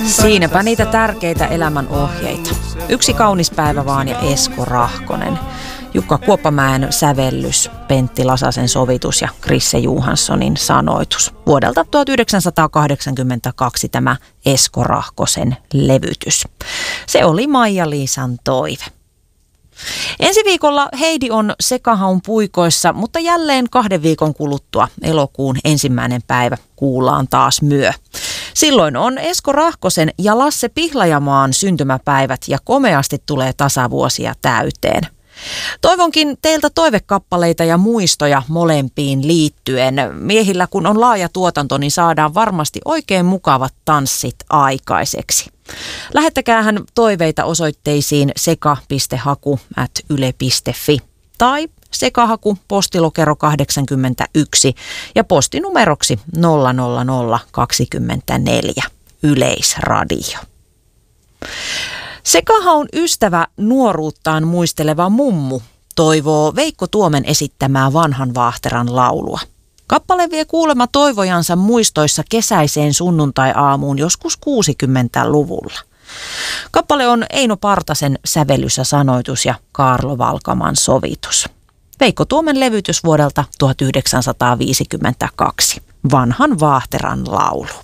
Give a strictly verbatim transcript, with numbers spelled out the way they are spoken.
Siinäpä niitä tärkeitä elämän ohjeita. Yksi kaunis päivä vaan ja Esko Rahkonen. Jukka Kuoppamäen sävellys, Pentti Lasasen sovitus ja Krisse Johanssonin sanoitus. Vuodelta tuhatyhdeksänsataakahdeksankymmentäkaksi tämä Esko Rahkosen levytys. Se oli Maija-Liisan toive. Ensi viikolla Heidi on Sekahaun puikoissa, mutta jälleen kahden viikon kuluttua elokuun ensimmäinen päivä kuullaan taas myö. Silloin on Esko Rahkosen ja Lasse Pihlajamaan syntymäpäivät ja komeasti tulee tasavuosia täyteen. Toivonkin teiltä toivekappaleita ja muistoja molempiin liittyen. Miehillä kun on laaja tuotanto, niin saadaan varmasti oikein mukavat tanssit aikaiseksi. Lähettäkäähän toiveita osoitteisiin seka piste haku ät yle piste fi tai sekahaku postilokero kahdeksankymmentäyksi ja postinumeroksi nolla nolla nolla kaksikymmentäneljä Yleisradio. Sekahaun ystävä nuoruuttaan muisteleva mummu toivoo Veikko Tuomen esittämää Vanhan Vaahteran laulua. Kappale vie kuulemma toivojansa muistoissa kesäiseen sunnuntai-aamuun joskus kuusikymmentäluvulla. Kappale on Eino Partasen sävellys ja sanoitus ja Kaarlo Valkaman sovitus. Veikko Tuomen levytys vuodelta tuhatyhdeksänsataaviisikymmentäkaksi. Vanhan Vaahteran laulu.